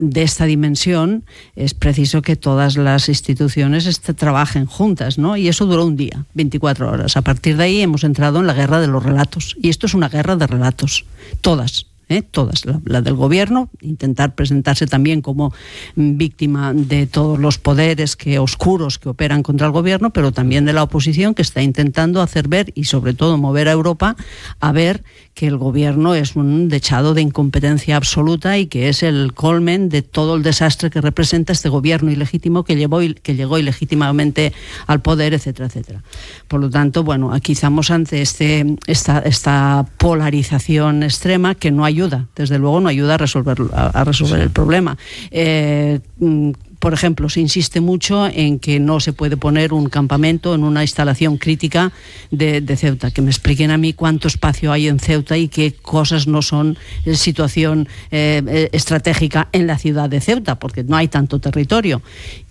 de esta dimensión es preciso que todas las instituciones trabajen juntas, ¿no? Y eso duró un día, 24 horas. A partir de ahí hemos entrado en la guerra de los relatos. Y esto es una guerra de relatos. Todas. Todas, la del gobierno, intentar presentarse también como víctima de todos los poderes oscuros que operan contra el gobierno, pero también de la oposición, que está intentando hacer ver y sobre todo mover a Europa a ver que el gobierno es un dechado de incompetencia absoluta y que es el culmen de todo el desastre que representa este gobierno ilegítimo que llegó ilegítimamente al poder, etcétera, etcétera. Por lo tanto, bueno, aquí estamos ante esta polarización extrema que no ayuda, desde luego no ayuda a resolver el problema. Por ejemplo, se insiste mucho en que no se puede poner un campamento en una instalación crítica de Ceuta. Que me expliquen a mí cuánto espacio hay en Ceuta y qué cosas no son situación estratégica en la ciudad de Ceuta, porque no hay tanto territorio.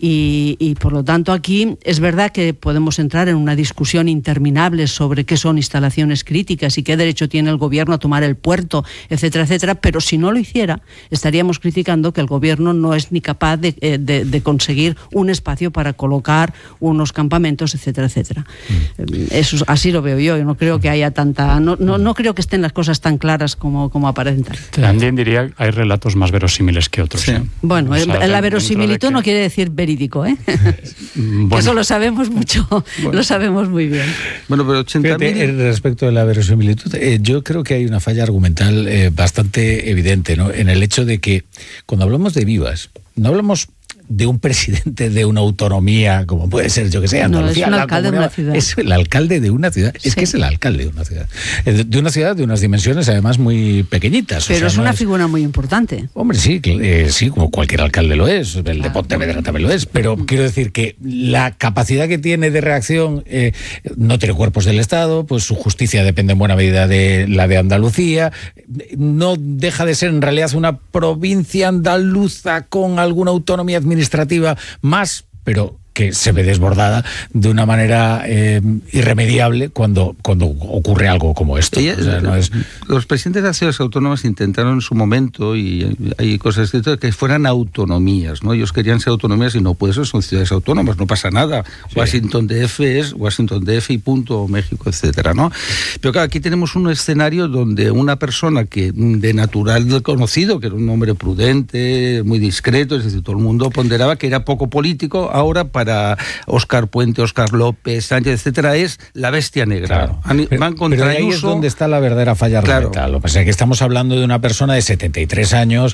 Y por lo tanto aquí es verdad que podemos entrar en una discusión interminable sobre qué son instalaciones críticas y qué derecho tiene el gobierno a tomar el puerto, etcétera, etcétera, pero si no lo hiciera, estaríamos criticando que el gobierno no es ni capaz de conseguir un espacio para colocar unos campamentos, etcétera, etcétera. Eso, así lo veo yo. Yo no creo que haya no creo que estén las cosas tan claras como aparentan. También diría que hay relatos más verosímiles que otros. Sí. Bueno, la verosimilitud no quiere decir verídico, Bueno. Eso lo sabemos mucho, lo sabemos muy bien. Bueno, pero 80.000... Respecto de la verosimilitud, yo creo que hay una falla argumental bastante evidente, ¿no? En el hecho de que cuando hablamos de Vivas, no hablamos de un presidente de una autonomía, como puede ser, yo que sé, Andalucía. No, es un alcalde de una ciudad. Es el alcalde de una ciudad. Es que es el alcalde de una ciudad. De una ciudad de unas dimensiones, además, muy pequeñitas. Pero es una figura muy importante. Hombre, sí, como cualquier alcalde lo es. El de Pontevedra también lo es. Pero quiero decir que la capacidad que tiene de reacción no tiene cuerpos del Estado, pues su justicia depende en buena medida de la de Andalucía. No deja de ser, en realidad, una provincia andaluza con alguna autonomía administrativa más, pero que se ve desbordada de una manera irremediable cuando ocurre algo como esto. Los presidentes de las ciudades autónomas intentaron en su momento, y hay cosas escritas, que fueran autonomías, ¿no? Ellos querían ser autonomías y no puede ser, son ciudades autónomas, no pasa nada. Sí. Washington DF es Washington DF y punto, México, etcétera, ¿no? Pero claro, aquí tenemos un escenario donde una persona que de natural conocido, que era un hombre prudente, muy discreto, es decir, todo el mundo ponderaba que era poco político, ahora para Óscar Puente, Óscar López, Sánchez, etcétera, es la bestia negra. Claro. Pero ahí es donde está la verdadera falla argumental. Lo que pasa es que estamos hablando de una persona de 73 años,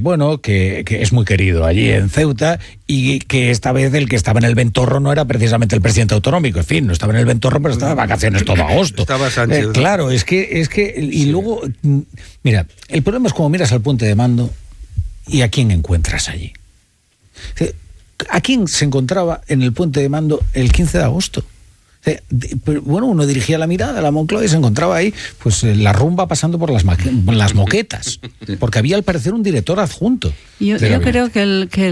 que es muy querido allí en Ceuta, y que esta vez el que estaba en el ventorro no era precisamente el presidente autonómico, en fin, no estaba en el ventorro, pero estaba de vacaciones todo agosto. Estaba Sánchez. Claro, es que y sí. Luego, mira, el problema es como miras al puente de mando y a quién encuentras allí. ¿A quién se encontraba en el puente de mando el 15 de agosto? Bueno, uno dirigía la mirada a la Moncloa y se encontraba ahí, pues la rumba pasando por las moquetas, porque había al parecer un director adjunto. Yo creo que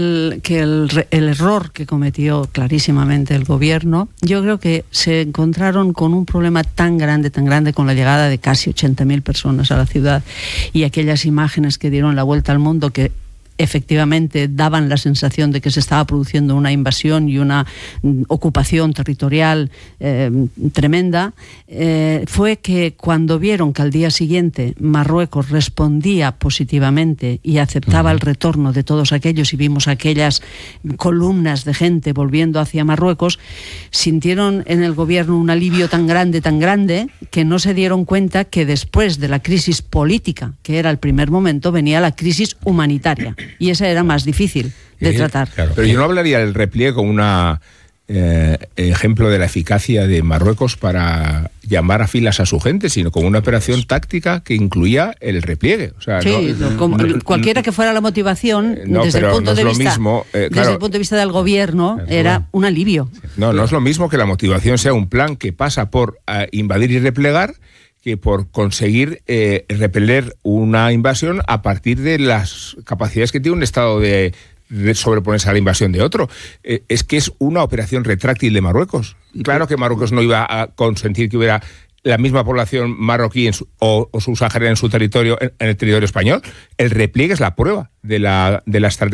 el error que cometió clarísimamente el gobierno, yo creo que se encontraron con un problema tan grande con la llegada de casi 80.000 personas a la ciudad y aquellas imágenes que dieron la vuelta al mundo que efectivamente daban la sensación de que se estaba produciendo una invasión y una ocupación territorial tremenda, fue que cuando vieron que al día siguiente Marruecos respondía positivamente y aceptaba el retorno de todos aquellos y vimos aquellas columnas de gente volviendo hacia Marruecos, sintieron en el gobierno un alivio tan grande que no se dieron cuenta que después de la crisis política, que era el primer momento, venía la crisis humanitaria. Y esa era más difícil de tratar. Claro. Pero yo no hablaría del repliegue como un ejemplo de la eficacia de Marruecos para llamar a filas a su gente, sino como una operación táctica que incluía el repliegue. O sea, cualquiera que fuera la motivación, desde el punto de vista del gobierno, era un alivio. No es lo mismo que la motivación sea un plan que pasa por invadir y replegar, que por conseguir repeler una invasión a partir de las capacidades que tiene un Estado de sobreponerse a la invasión de otro. Es que es una operación retráctil de Marruecos. Claro que Marruecos no iba a consentir que hubiera la misma población marroquí o subsahariana en su territorio, en el territorio español. El repliegue es la prueba de la estrategia